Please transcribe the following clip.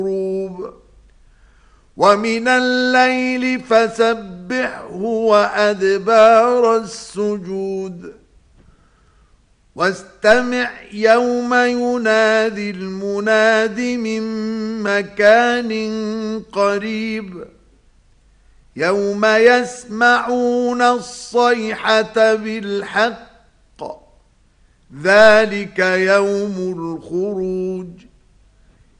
ومن الليل فسبحه وأدبار السجود واستمع يوم ينادي المناد من مكان قريب يوم يسمعون الصيحة بالحق ذلك يوم الخروج